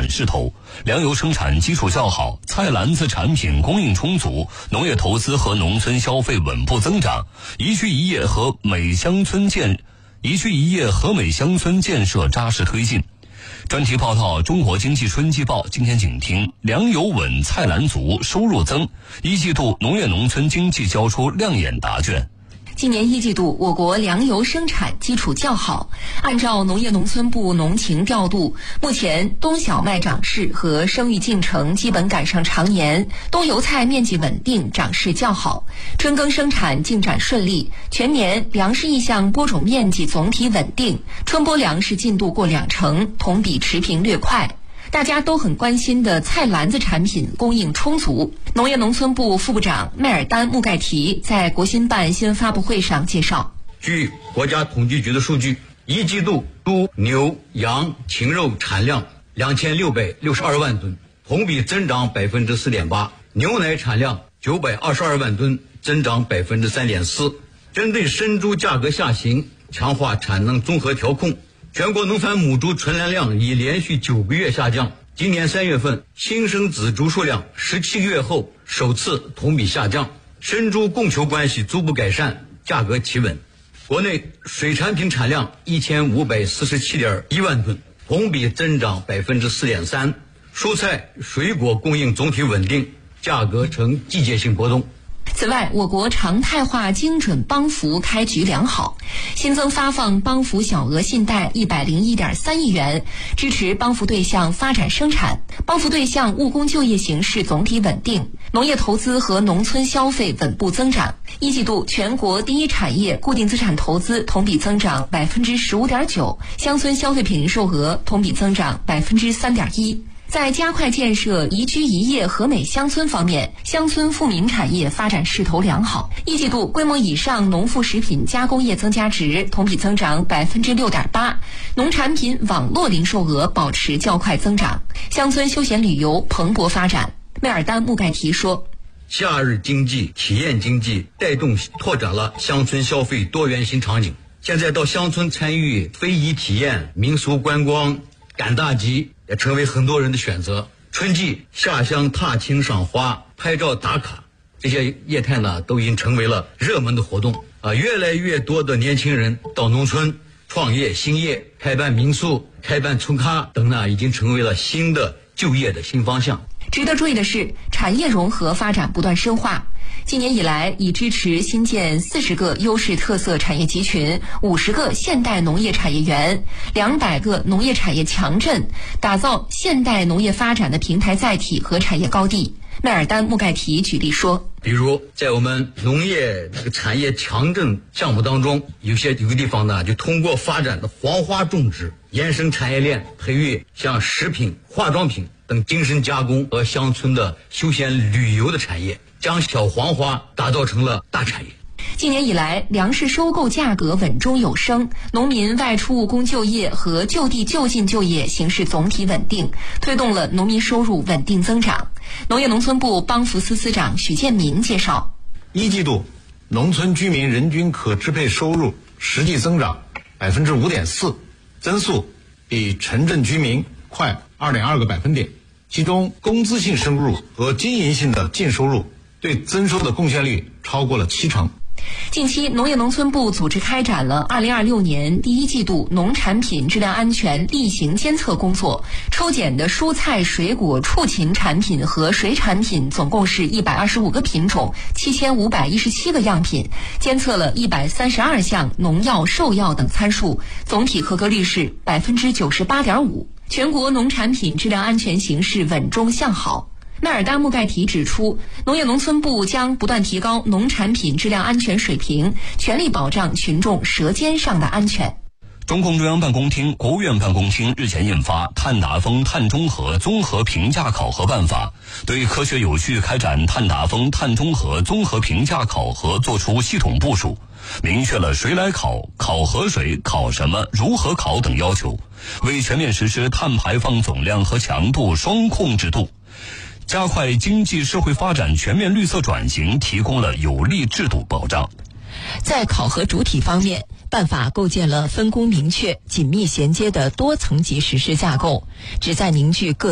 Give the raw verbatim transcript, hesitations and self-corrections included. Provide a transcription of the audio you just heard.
产势头，粮油生产基础较好，菜篮子产品供应充足，农业投资和农村消费稳步增长，宜居宜业和美乡村建宜居宜业和美乡村建设扎实推进。专题报道《中国经济春季报》，今天请听：粮油稳，菜篮足，收入增。一季度农业农村经济交出亮眼答卷。 今年一季度，我国粮油生产基础较好。按照农业农村部农情调度，目前冬小麦长势和生育进程基本赶上常年，冬油菜面积稳定，长势较好。春耕生产进展顺利，全年粮食意向播种面积总体稳定，春播粮食进度过两成，同比持平略快。大家都很关心的菜篮子产品供应充足。农业农村部副部长迈尔丹·穆盖提在国新办新闻发布会上介绍， 据国家统计局的数据，一季度猪、牛、羊、禽肉产量两千六百六十二万吨，同比增长百分之四点八；牛奶产量九百二十二万吨，增长百分之三点四。针对生猪价格下行，强化产能综合调控。全国农繁母猪存栏量已连续九个月下降，今年三月份新生仔猪数量十七个月后首次同比下降，生猪供求关系逐步改善，价格企稳。国内水产品产量一千五百四十七点一万吨，同比增长百分之四点三。蔬菜水果供应总体稳定，价格呈季节性波动。 此外，我国常态化精准帮扶开局良好，新增发放帮扶小额信贷一百零一点三亿元，支持帮扶对象发展生产，帮扶对象务工就业形势总体稳定，农业投资和农村消费稳步增长。一季度全国第一产业固定资产投资同比增长百分之十五点九，乡村消费品零售额同比增长百分之三点一。在加快建设宜居宜业和美乡村方面，乡村富民产业发展势头良好。一季度规模以上农副食品加工业增加值同比增长百分之六点八，农产品网络零售额保持较快增长，乡村休闲旅游蓬勃发展。迈尔丹·穆盖提说， 夏日经济、体验经济带动拓展了乡村消费多元新场景。现在到乡村参与非遗体验、民俗观光、赶大集也成为很多人的选择。春季下乡踏青赏花、拍照打卡，这些业态呢都已经成为了热门的活动啊！越来越多的年轻人到农村创业兴业，开办民宿、开办村咖等呢，已经成为了新的就业的新方向。 值得注意的是，产业融合发展不断深化。今年以来，已支持新建四十个优势特色产业集群、五十个现代农业产业园、两百个农业产业强镇，打造现代农业发展的平台载体和产业高地。迈尔丹·穆盖提举例说， 比如在我们农业这个产业强镇项目当中，有些有个地方呢，就通过发展的黄花种植，延伸产业链，培育像食品、化妆品等精深加工和乡村的休闲旅游的产业，将小黄花打造成了大产业。 今年以来，粮食收购价格稳中有升，农民外出务工就业和就地就近就业形势总体稳定，推动了农民收入稳定增长。农业农村部帮扶司司长许建民介绍， 一季度农村居民人均可支配收入实际增长百分之五点四，增速比城镇居民快二点二个百分点。其中，工资性收入和经营性的净收入对增收的贡献率超过了七成。 近期，农业农村部组织开展了二零二六年第一季度农产品质量安全例行监测工作，抽检的蔬菜、水果、畜禽产品和水产品总共是一百二十五个品种、七千五百一十七个样品，监测了一百三十二项农药、兽药等参数，总体合格率是百分之九十八点五。全国农产品质量安全形势稳中向好。迈尔丹·穆盖提指出，农业农村部将不断提高农产品质量安全水平，全力保障群众舌尖上的安全。 中共中央办公厅、国务院办公厅日前印发《碳达峰、碳中和综合评价考核办法》，对科学有序开展碳达峰、碳中和综合评价考核作出系统部署，明确了谁来考、考核谁、考什么、如何考等要求，为全面实施碳排放总量和强度双控制度，加快经济社会发展全面绿色转型提供了有力制度保障。 在考核主体方面，办法构建了分工明确、紧密衔接的多层级实施架构，旨在凝聚各